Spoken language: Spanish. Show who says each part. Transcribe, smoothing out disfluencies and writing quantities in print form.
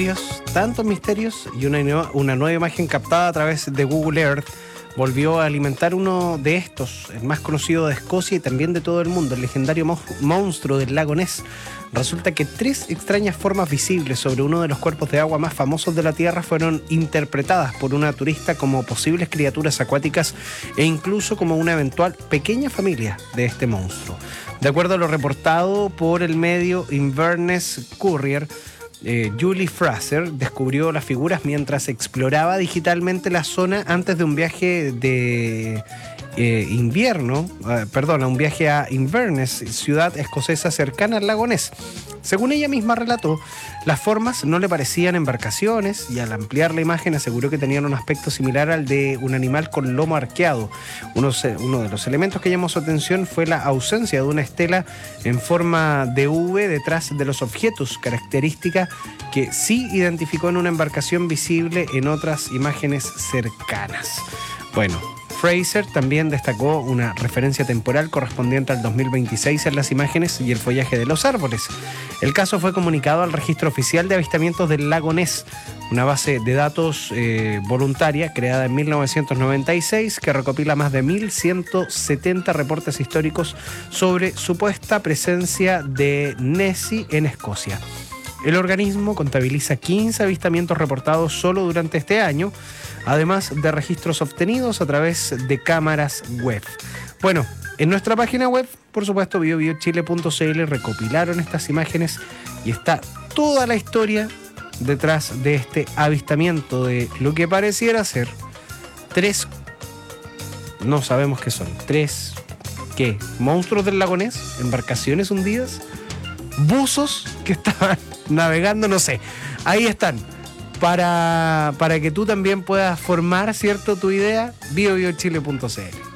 Speaker 1: Tantos misterios y una nueva imagen captada a través de Google Earth volvió a alimentar uno de estos, el más conocido de Escocia y también de todo el mundo, el legendario monstruo del lago Ness. Resulta que 3 extrañas formas visibles sobre uno de los cuerpos de agua más famosos de la Tierra fueron interpretadas por una turista como posibles criaturas acuáticas e incluso como una eventual pequeña familia de este monstruo. De acuerdo a lo reportado por el medio Inverness Courier, Julie Fraser descubrió las figuras mientras exploraba digitalmente la zona antes de un viaje de un viaje a Inverness, ciudad escocesa cercana al lago Ness. Según ella misma relató, las formas no le parecían embarcaciones y al ampliar la imagen aseguró que tenían un aspecto similar al de un animal con lomo arqueado. Uno de los elementos que llamó su atención fue la ausencia de una estela en forma de V detrás de los objetos, característica que sí identificó en una embarcación visible en otras imágenes cercanas. Bueno, Fraser también destacó una referencia temporal correspondiente al 2026 en las imágenes y el follaje de los árboles. El caso fue comunicado al Registro Oficial de Avistamientos del Lago Ness, una base de datos voluntaria creada en 1996 que recopila más de 1.170 reportes históricos sobre supuesta presencia de Nessie en Escocia. El organismo contabiliza 15 avistamientos reportados solo durante este año, además de registros obtenidos a través de cámaras web. Bueno, en nuestra página web, por supuesto, biobiochile.cl, recopilaron estas imágenes y está toda la historia detrás de este avistamiento de lo que pareciera ser 3, no sabemos qué son, 3, ¿qué? ¿Monstruos del lago Ness? ¿Embarcaciones hundidas? ¿Buzos que estaban navegando? No sé. Ahí están. Para que tú también puedas formar, ¿cierto?, tu idea, biobiochile.cl.